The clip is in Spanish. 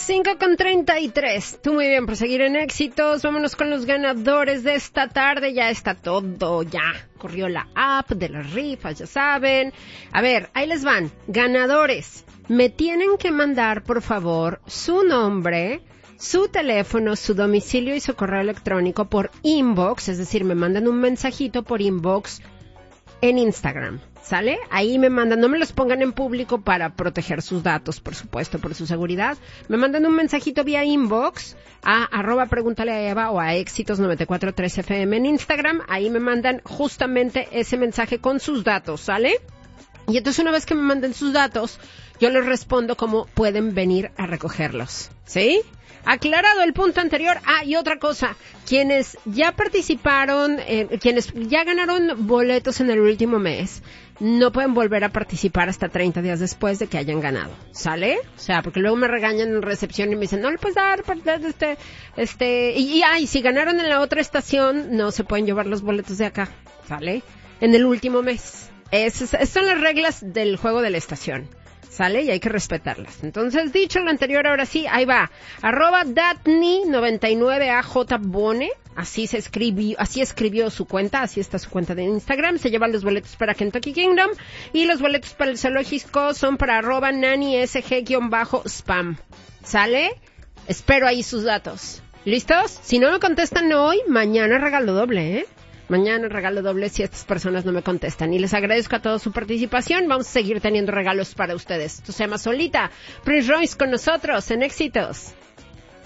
5:33. Tú muy bien por seguir en éxitos. Vámonos con los ganadores de esta tarde. Ya está todo, ya corrió la app de las rifas, ya saben. A ver, ahí les van. Ganadores. Me tienen que mandar, por favor, su nombre, su teléfono, su domicilio y su correo electrónico por inbox. Es decir, me mandan un mensajito por inbox en Instagram. ¿Sale? Ahí me mandan, no me los pongan en público para proteger sus datos, por supuesto, por su seguridad. Me mandan un mensajito vía inbox a @pregúntale a Eva o a éxitos943fm en Instagram. Ahí me mandan justamente ese mensaje con sus datos, ¿sale? Y entonces una vez que me manden sus datos, yo les respondo cómo pueden venir a recogerlos, ¿sí? Aclarado el punto anterior. Y otra cosa, quienes ya participaron, quienes ya ganaron boletos en el último mes, no pueden volver a participar hasta 30 días después de que hayan ganado, ¿sale? O sea, porque luego me regañan en recepción y me dicen, no le puedes dar, y si ganaron en la otra estación, no se pueden llevar los boletos de acá, ¿sale? En el último mes. Esas son las reglas del juego de la estación. ¿Sale? Y hay que respetarlas. Entonces, dicho lo anterior, ahora sí, ahí va. @Datni99AJBone. Así escribió su cuenta, así está su cuenta de Instagram. Se llevan los boletos para Kentucky Kingdom. Y los boletos para el zoológico son para @NaniSG_spam. ¿Sale? Espero ahí sus datos. ¿Listos? Si no me contestan hoy, mañana regalo doble, ¿eh? Mañana regalo doble si estas personas no me contestan. Y les agradezco a todos su participación. Vamos a seguir teniendo regalos para ustedes. Esto se llama Solita. Prince Royce con nosotros en Éxitos.